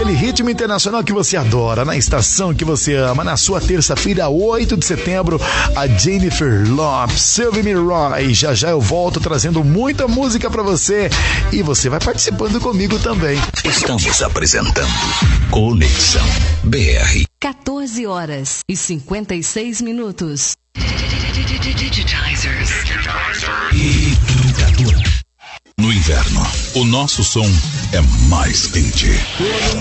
aquele ritmo internacional que você adora, na estação que você ama. Na sua terça-feira, 8 de setembro, a Jennifer Lopez, Save Me Roy. Já já eu volto trazendo muita música pra você e você vai participando comigo também. Estamos apresentando Conexão BR. 14 horas e 56 minutos. No inverno, o nosso som é mais quente.